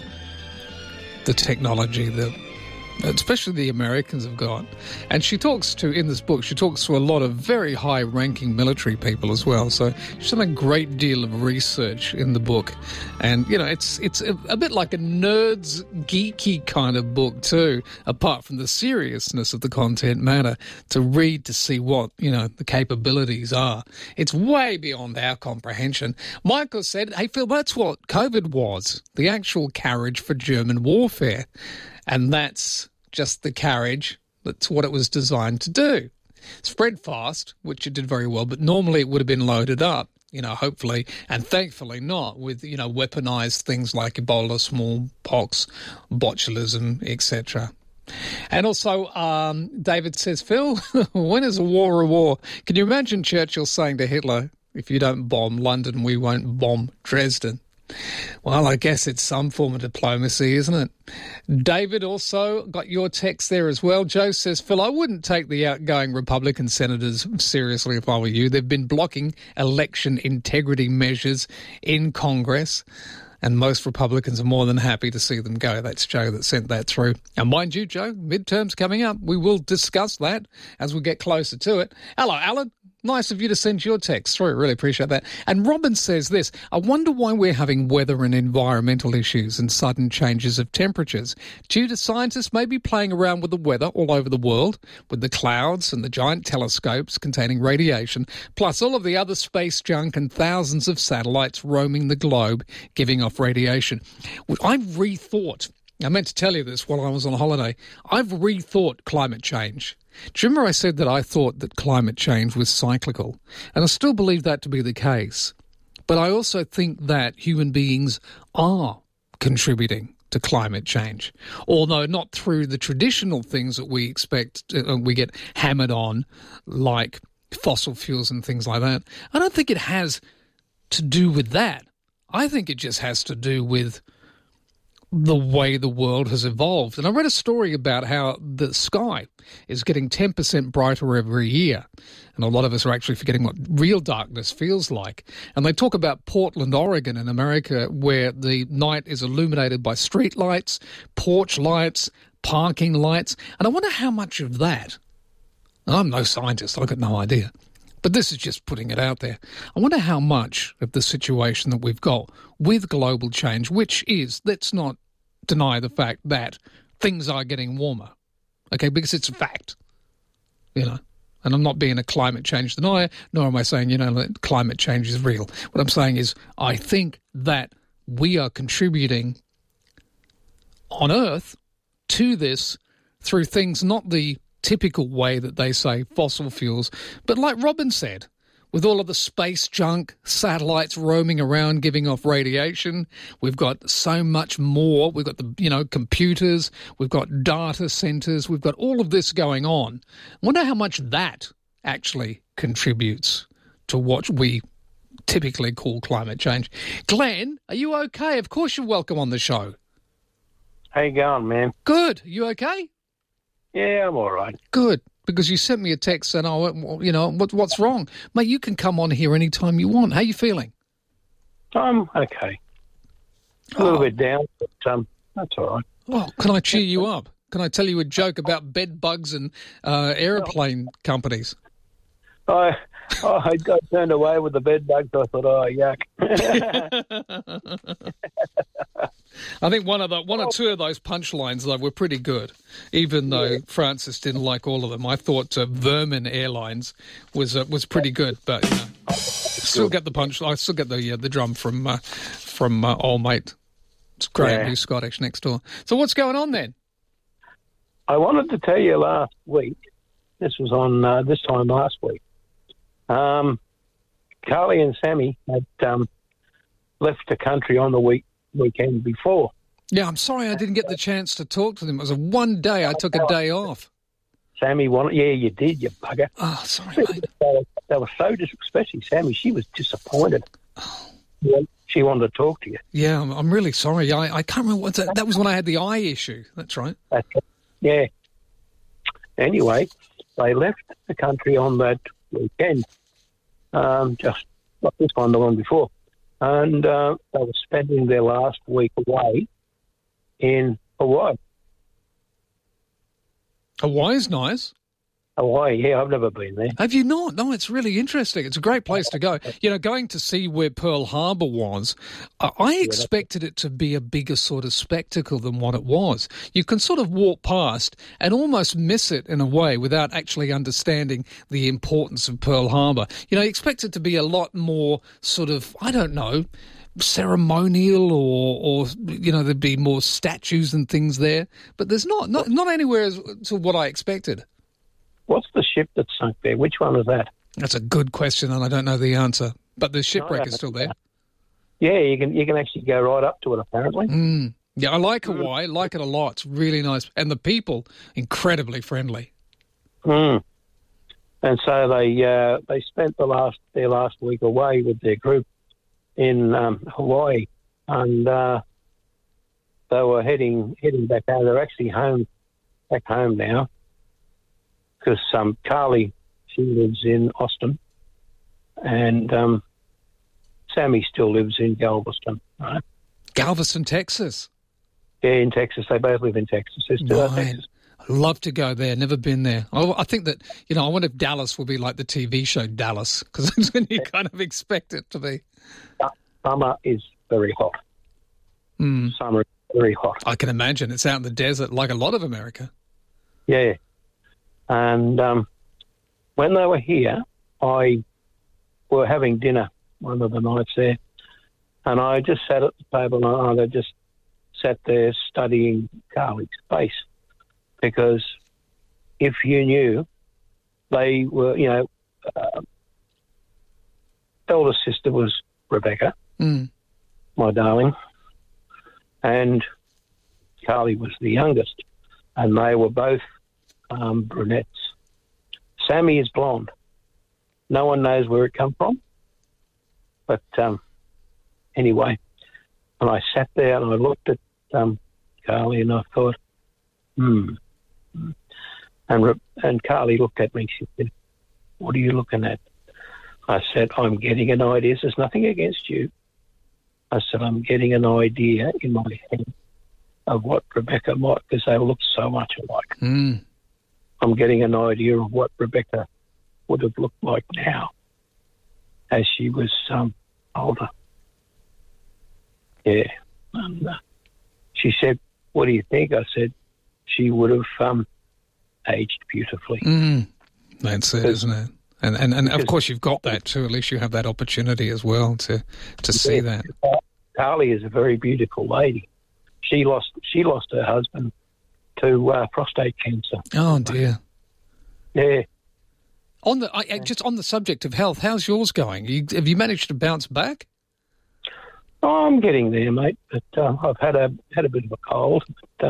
the technology that especially the Americans have got. And she talks to, in this book, she talks to a lot of very high-ranking military people as well. So she's done a great deal of research in the book. And, you know, it's it's a, a bit like a nerd's geeky kind of book too, apart from the seriousness of the content matter, to read to see what, you know, the capabilities are. It's way beyond our comprehension. Michael said, hey, Phil, that's what COVID was, the actual carriage for German warfare. And that's just the carriage. That's what it was designed to do. Spread fast, which it did very well, but normally it would have been loaded up, you know, hopefully, and thankfully not, with, you know, weaponized things like Ebola, smallpox, botulism, et cetera. And also, um, David says, Phil, when is a war a war? Can you imagine Churchill saying to Hitler, if you don't bomb London, we won't bomb Dresden? Well, I guess it's some form of diplomacy, isn't it? David also got your text there as well. Joe says, Phil, I wouldn't take the outgoing Republican senators seriously if I were you. They've been blocking election integrity measures in Congress, and most Republicans are more than happy to see them go. That's Joe that sent that through. And mind you, Joe, midterms coming up. We will discuss that as we get closer to it. Hello, Alan. Nice of you to send your text through. Really appreciate that. And Robin says this, I wonder why we're having weather and environmental issues and sudden changes of temperatures due to scientists maybe playing around with the weather all over the world, with the clouds and the giant telescopes containing radiation, plus all of the other space junk and thousands of satellites roaming the globe giving off radiation. I've rethought, I meant to tell you this while I was on holiday, I've rethought climate change. Do you remember I said that I thought that climate change was cyclical? And I still believe that to be the case. But I also think that human beings are contributing to climate change, although not through the traditional things that we expect, uh, we get hammered on, like fossil fuels and things like that. I don't think it has to do with that. I think it just has to do with the way the world has evolved. And I read a story about how the sky is getting ten percent brighter every year. And a lot of us are actually forgetting what real darkness feels like. And they talk about Portland, Oregon in America, where the night is illuminated by street lights, porch lights, parking lights. And I wonder how much of that, I'm no scientist, I've got no idea, but this is just putting it out there. I wonder how much of the situation that we've got with global change, which is, let's not deny the fact that things are getting warmer, okay, because it's a fact, you know, and I'm not being a climate change denier, nor am I saying, you know, that climate change is real. What I'm saying is I think that we are contributing on Earth to this through things not the typical way that they say fossil fuels, but like Robin said, with all of the space junk, satellites roaming around giving off radiation, we've got so much more. We've got the, you know, computers, we've got data centres, we've got all of this going on. I wonder how much that actually contributes to what we typically call climate change. Glenn, are you okay? Of course you're welcome on the show. How you going, man? Good. Are you okay? Yeah, I'm all right. Good, because you sent me a text saying, oh, you know, what, what's wrong? Mate, you can come on here anytime you want. How you feeling? I'm okay. A little oh. bit down, but um, that's all right. Well, can I cheer you up? Can I tell you a joke about bed bugs and uh, aeroplane companies? I, oh, I got turned away with the bed bugs. I thought, oh, yuck. I think one of the one or two of those punchlines though were pretty good, even though yeah. Francis didn't like all of them. I thought uh, Vermin Airlines was uh, was pretty good, but you know, still get the punch. I still get the uh, the drum from uh, from uh, old mate Graham, yeah. who's Scottish next door. So what's going on then? I wanted to tell you last week. This was on uh, this time last week. Um, Carly and Sammy had um, left the country on the week. weekend before. Yeah, I'm sorry I didn't get the chance to talk to them. It was a one day I took a day off. Sammy wanted, yeah, you did, you bugger. Oh, sorry, mate. They were, they were so, dis- especially Sammy, she was disappointed. Oh. Yeah, she wanted to talk to you. Yeah, I'm, I'm really sorry. I, I can't remember what that, that was when I had the eye issue. That's right. That's right. Yeah. Anyway, they left the country on that weekend, um, just not this one, the one before. And uh, they were spending their last week away in Hawaii. Hawaii's nice. Hawaii, yeah, I've never been there. Have you not? No, it's really interesting. It's a great place to go. You know, going to see where Pearl Harbor was, uh, I expected it to be a bigger sort of spectacle than what it was. You can sort of walk past and almost miss it in a way without actually understanding the importance of Pearl Harbor. You know, you expect it to be a lot more sort of, I don't know, ceremonial or, or you know, there'd be more statues and things there. But there's not, not, not anywhere as to what I expected. What's the ship that sunk there? Which one is that? That's a good question, and I don't know the answer. But the shipwreck no, is still there. Yeah, you can you can actually go right up to it, apparently. Mm. Yeah, I like Hawaii. I like it a lot. It's really nice. And the people, incredibly friendly. Mm. And so they uh, they spent the last their last week away with their group in um, Hawaii. And uh, they were heading heading back home. They're actually home, back home now. Because um, Carly, she lives in Austin, and um, Sammy still lives in Galveston, right? Galveston, Texas? Yeah, in Texas. They both live in Texas. They're still in Texas. Love to go there. Never been there. I, I think that, you know, I wonder if Dallas will be like the T V show Dallas, because that's when you kind of expect it to be. Summer is very hot. Mm. Summer is very hot. I can imagine. It's out in the desert like a lot of America. Yeah. And um, when they were here, I were having dinner one of the nights there, and I just sat at the table and I just sat there studying Carly's face, because if you knew, they were, you know, uh, elder sister was Rebecca, mm. my darling, and Carly was the youngest, and they were both um, brunettes. Sammy is blonde. No one knows where it come from, but um, anyway, and I sat there and I looked at um, Carly and I thought, hmm. And and Carly looked at me. She said, "What are you looking at?" I said, "I'm getting an idea. There's nothing against you." I said, "I'm getting an idea in my head of what Rebecca might, because they look so much alike. Mm. I'm getting an idea of what Rebecca would have looked like now, as she was um, older." Yeah. And uh, she said, "What do you think?" I said, "She would have um, aged beautifully." Mm. That's it, isn't it? And, and and of course you've got that too. At least you have that opportunity as well to to see yeah, that. Carly is a very beautiful lady. She lost she lost her husband to uh, prostate cancer. Oh dear. Yeah. On the I, just on the subject of health, how's yours going? You, have you managed to bounce back? Oh, I'm getting there, mate. But uh, I've had a had a bit of a cold. But,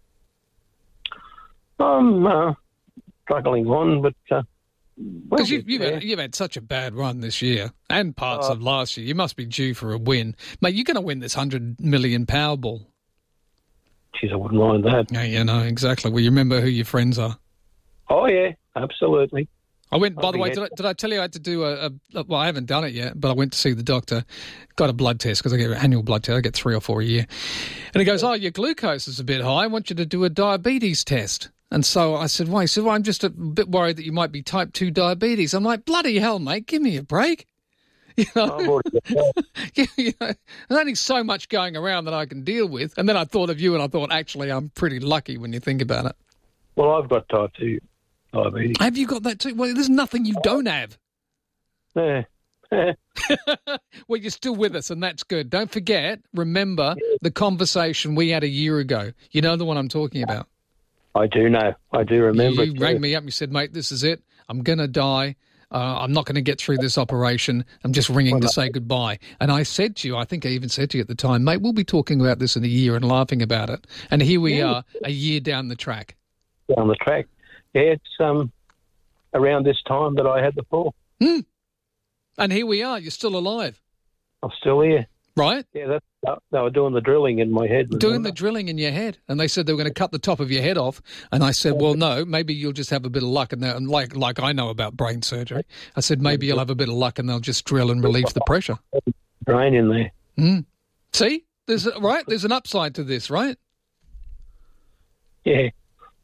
uh, I'm uh, struggling on, but. Uh, Because you've, you've, had, you've had such a bad run this year and parts uh, of last year. You must be due for a win. Mate, you're going to win this one hundred million Powerball. Geez, I wouldn't mind that. Yeah, you know, exactly. Well, you remember who your friends are. Oh, yeah, absolutely. I went, by the way, did I, did I tell you I had to do a, a, well, I haven't done it yet, but I went to see the doctor, got a blood test, because I get an annual blood test. I get three or four a year. And he goes, oh, your glucose is a bit high. I want you to do a diabetes test. And so I said, why? He said, well, I'm just a bit worried that you might be type two diabetes. I'm like, bloody hell, mate, give me a break. You know, you know, there's only so much going around that I can deal with. And then I thought of you and I thought, actually, I'm pretty lucky when you think about it. Well, I've got type two diabetes. Have you got that too? Well, there's nothing you don't have. Yeah. Well, you're still with us, and that's good. Don't forget, remember the conversation we had a year ago. You know the one I'm talking about. I do know. I do remember. You, you rang me up and you said, mate, this is it. I'm going to die. Uh, I'm not going to get through this operation. I'm just ringing to say goodbye. And I said to you, I think I even said to you at the time, mate, we'll be talking about this in a year and laughing about it. And here we yeah. are, a year down the track. Down the track. Yeah, it's um, around this time that I had the fall. Hmm. And here we are. You're still alive. I'm still here. Right? Yeah, that's, uh, they were doing the drilling in my head. Doing the drilling in your head. And they said they were going to cut the top of your head off. And I said, well, no, maybe you'll just have a bit of luck. And, and like like I know about brain surgery, I said, maybe you'll have a bit of luck and they'll just drill and relieve the pressure. Brain in there. Mm. See? There's a, right? There's an upside to this, right? Yeah.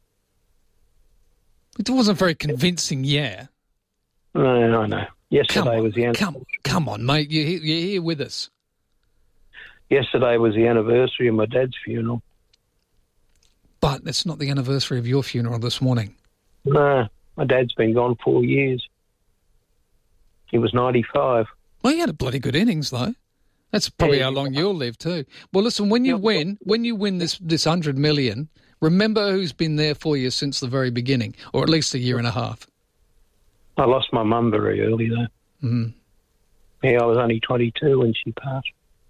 It wasn't very convincing, yeah. No, no, no. Yesterday come was the end. Come, come on, mate. You're, you're here with us. Yesterday was the anniversary of my dad's funeral. But it's not the anniversary of your funeral this morning. No, my dad's been gone four years. He was ninety-five. Well, he had a bloody good innings, though. That's probably yeah, how long you'll live, too. Well, listen, when you win, when you win this, this one hundred million, remember who's been there for you since the very beginning, or at least a year and a half. I lost my mum very early, though. Mm. Yeah, I was only twenty-two when she passed.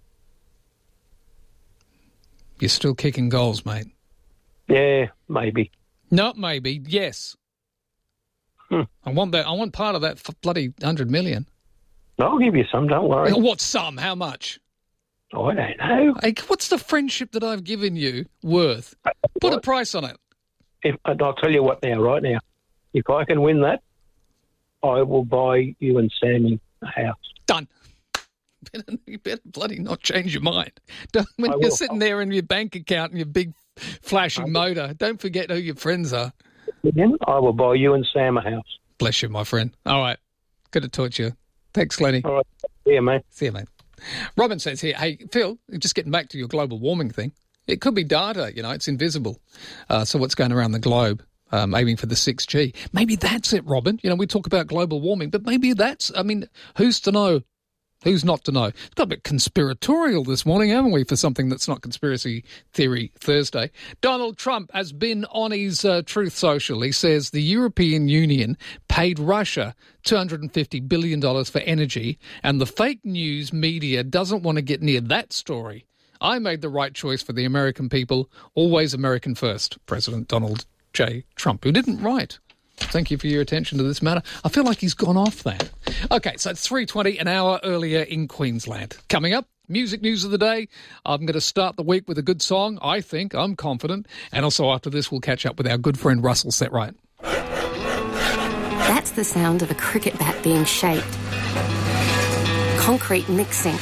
You're still kicking goals, mate. Yeah, maybe. Not maybe, yes. Hmm. I want that. I want part of that f- bloody hundred million. I'll give you some, don't worry. What sum? How much? Oh, I don't know. Hey, what's the friendship that I've given you worth? Put what? a price on it. If, I'll tell you what now, right now. If I can win that, I will buy you and Sammy a house. Done. You better bloody not change your mind. Don't, when I you're will. sitting there in your bank account and your big flashing motor. Don't forget who your friends are. I will buy you and Sam a house. Bless you, my friend. All right. Good to talk to you. Thanks, Lenny. All right. See you, mate. See you, mate. Robin says here, hey, Phil, just getting back to your global warming thing. It could be data, you know, it's invisible. Uh, so what's going around the globe, um, aiming for the six G. Maybe that's it, Robin. You know, we talk about global warming, but maybe that's, I mean, who's to know? Who's not to know? It's got a bit conspiratorial this morning, haven't we, for something that's not Conspiracy Theory Thursday. Donald Trump has been on his uh, Truth Social. He says the European Union paid Russia two hundred fifty billion dollars for energy, and the fake news media doesn't want to get near that story. I made the right choice for the American people, always American first, President Donald J. Trump, who didn't write. Thank you for your attention to this matter. I feel like he's gone off that. Okay, so it's three twenty, an hour earlier in Queensland. Coming up, music news of the day. I'm going to start the week with a good song, I think. I'm confident. And also after this, we'll catch up with our good friend Russell Setright. That's the sound of a cricket bat being shaped. Concrete mixing.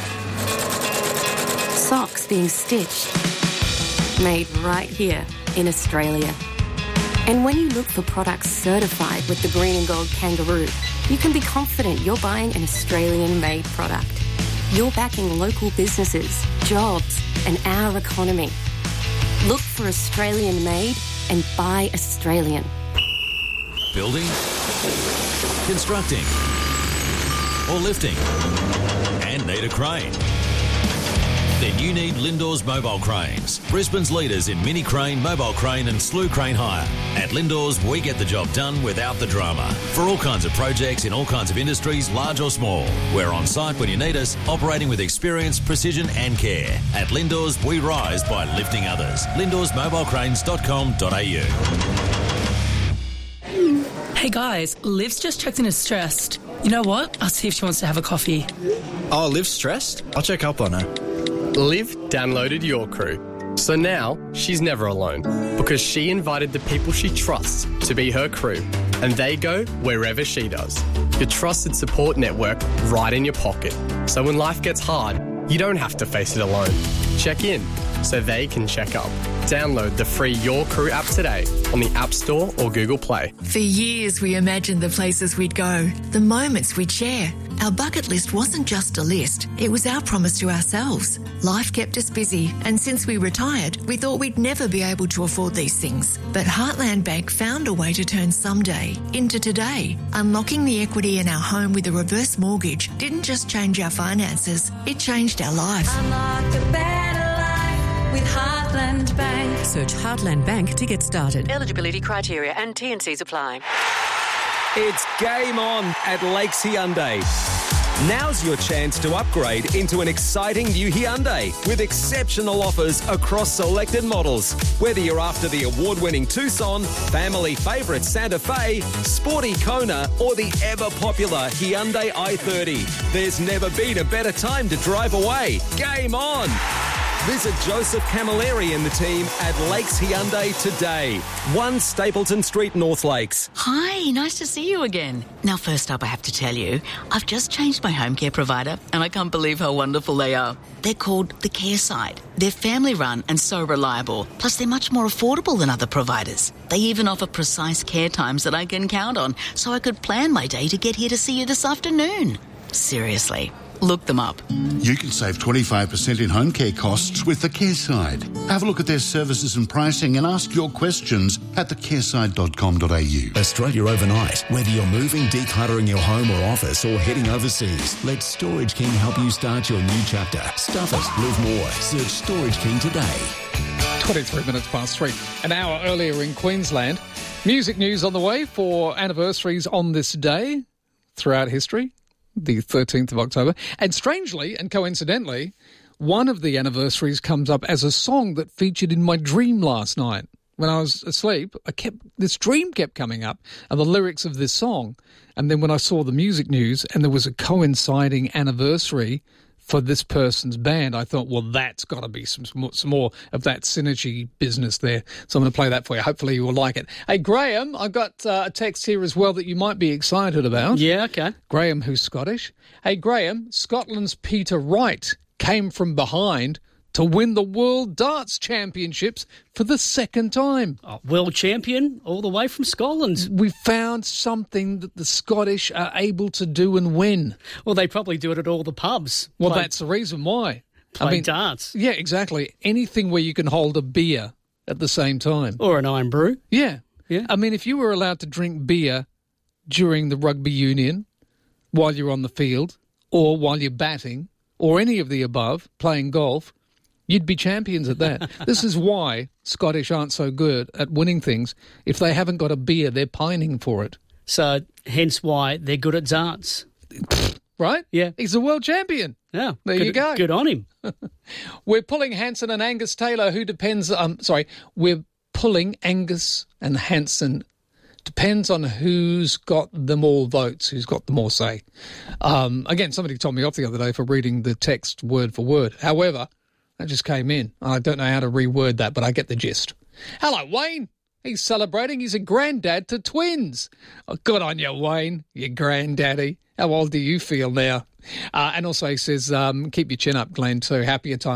Socks being stitched. Made right here in Australia. And when you look for products certified with the green and gold kangaroo, you can be confident you're buying an Australian-made product. You're backing local businesses, jobs, and our economy. Look for Australian-made and buy Australian. Building, constructing, or lifting, and need a crane? Then you need Lindor's Mobile Cranes, Brisbane's leaders in mini crane, mobile crane and slew crane hire. At Lindor's, we get the job done without the drama. For all kinds of projects in all kinds of industries, large or small. We're on site when you need us, operating with experience, precision and care. At Lindor's, we rise by lifting others. lindors mobile cranes dot com dot a u. Hey guys, Liv's just checked in as stressed. You know what? I'll see if she wants to have a coffee. Oh, Liv's stressed? I'll check up on her. Liv downloaded Your Crew. So now she's never alone because she invited the people she trusts to be her crew and they go wherever she does. Your trusted support network right in your pocket. So when life gets hard, you don't have to face it alone. Check in so they can check up. Download the free Your Crew app today on the App Store or Google Play. For years we imagined the places we'd go, the moments we'd share. Our bucket list wasn't just a list, it was our promise to ourselves. Life kept us busy, and since we retired, we thought we'd never be able to afford these things. But Heartland Bank found a way to turn someday into today. Unlocking the equity in our home with a reverse mortgage didn't just change our finances, it changed our life. Unlock a better life with Heartland Bank. Search Heartland Bank to get started. Eligibility criteria and T and Cs apply. It's game on at Lakes Hyundai. Now's your chance to upgrade into an exciting new Hyundai with exceptional offers across selected models. Whether you're after the award-winning Tucson, family favourite Santa Fe, sporty Kona or the ever-popular Hyundai i thirty, there's never been a better time to drive away. Game on! Visit Joseph Camilleri and the team at Lakes Hyundai today. one Stapleton Street, North Lakes. Hi, nice to see you again. Now, first up, I have to tell you, I've just changed my home care provider and I can't believe how wonderful they are. They're called The Care Side. They're family-run and so reliable. Plus, they're much more affordable than other providers. They even offer precise care times that I can count on, so I could plan my day to get here to see you this afternoon. Seriously. Look them up. You can save twenty-five percent in home care costs with The Care Side. Have a look at their services and pricing and ask your questions at the careside dot com dot a u. Australia overnight. Whether you're moving, decluttering your home or office or heading overseas, let Storage King help you start your new chapter. Stuff it, live more. Search Storage King today. twenty-three minutes past three. An hour earlier in Queensland. Music news on the way for anniversaries on this day throughout history. The thirteenth of October. And strangely and coincidentally, one of the anniversaries comes up as a song that featured in my dream last night. When I was asleep, I kept this dream kept coming up and the lyrics of this song. And then when I saw the music news and there was a coinciding anniversary for this person's band, I thought, well, that's got to be some, some more of that synergy business there. So I'm going to play that for you. Hopefully you will like it. Hey, Graham, I've got uh, a text here as well that you might be excited about. Yeah, okay. Graham, who's Scottish. Hey, Graham, Scotland's Peter Wright came from behind to win the World Darts Championships for the second time. Oh, world champion all the way from Scotland. We found something that the Scottish are able to do and win. Well, they probably do it at all the pubs. Well, Play, that's the reason why. play I mean, darts. Yeah, exactly. Anything where you can hold a beer at the same time. Or an iron brew. Yeah. Yeah. I mean, if you were allowed to drink beer during the rugby union while you're on the field or while you're batting or any of the above, playing golf, you'd be champions at that. This is why Scottish aren't so good at winning things. If they haven't got a beer, they're pining for it. So, hence why they're good at darts. Right? Yeah. He's a world champion. Yeah. There good, you go. Good on him. We're pulling Hanson and Angus Taylor, who depends... Um, sorry, we're pulling Angus and Hanson. Depends on who's got the more votes, who's got the more say. Um, again, somebody told me off the other day for reading the text word for word. However... that just came in. I don't know how to reword that, but I get the gist. Hello, Wayne. He's celebrating. He's a granddad to twins. Oh, good on you, Wayne, you granddaddy. How old do you feel now? Uh, and also he says, um, keep your chin up, Glenn, too. Happier time.